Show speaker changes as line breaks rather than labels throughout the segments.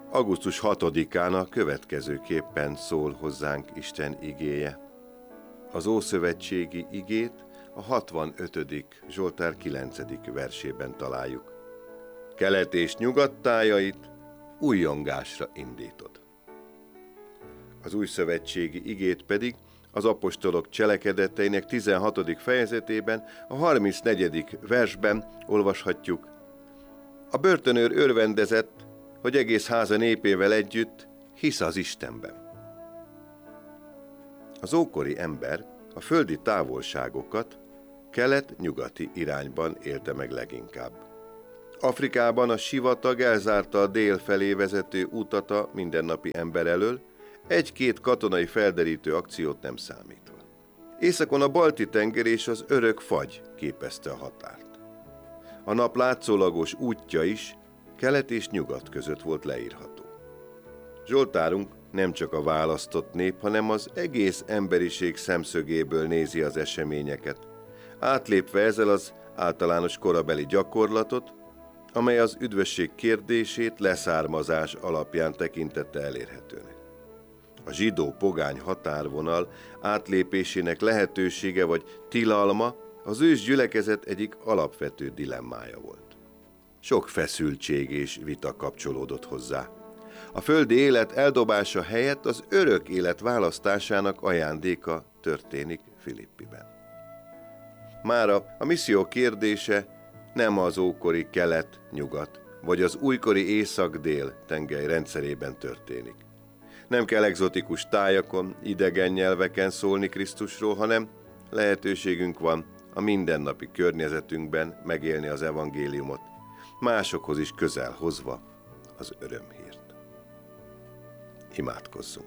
Augusztus 6-án a következőképpen szól hozzánk Isten igéje. Az ószövetségi igét a 65. Zsoltár 9. versében találjuk. Kelet és nyugat tájait újjongásra indítod. Az újszövetségi igét pedig az apostolok cselekedeteinek 16. fejezetében, a 34. versben olvashatjuk. A börtönőr örvendezett, hogy egész háza népével együtt hisz az Istenben. Az ókori ember a földi távolságokat kelet-nyugati irányban élte meg leginkább. Afrikában a sivatag elzárta a dél felé vezető utat a mindennapi ember elől, egy-két katonai felderítő akciót nem számítva. Északon a Balti-tenger és az Örök fagy képezte a határt. A nap látszólagos útja is kelet és nyugat között volt leírható. Zsoltárunk nem csak a választott nép, hanem az egész emberiség szemszögéből nézi az eseményeket, átlépve ezzel az általános korabeli gyakorlatot, amely az üdvösség kérdését leszármazás alapján tekintette elérhetőnek. A zsidó-pogány határvonal átlépésének lehetősége vagy tilalma az ős gyülekezet egyik alapvető dilemmája volt. Sok feszültség és vita kapcsolódott hozzá. A földi élet eldobása helyett az örök élet választásának ajándéka történik Filippiben. Mára a misszió kérdése nem az ókori kelet-nyugat, vagy az újkori észak-dél tengely rendszerében történik. Nem kell egzotikus tájakon, idegen nyelveken szólni Krisztusról, hanem lehetőségünk van a mindennapi környezetünkben megélni az evangéliumot, másokhoz is közel hozva az örömhírt. Imádkozzunk!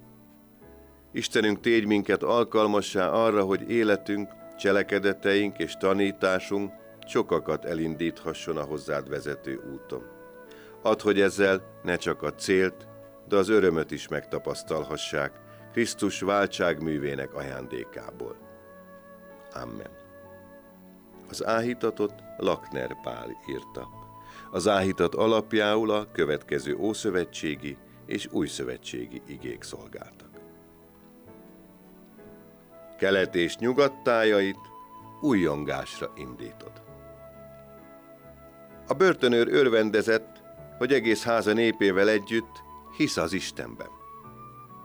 Istenünk, tégy minket alkalmassá arra, hogy életünk, cselekedeteink és tanításunk sokakat elindíthasson a hozzád vezető úton. Add, hogy ezzel ne csak a célt, de az örömöt is megtapasztalhassák Krisztus váltságművének ajándékából. Amen. Az áhítatot Lakner Pál írta. Az áhítat alapjául a következő ószövetségi és újszövetségi igék szolgáltak. Kelet és nyugat tájait újjongásra indítod. A börtönőr örvendezett, hogy egész háza népével együtt hisz az Istenben.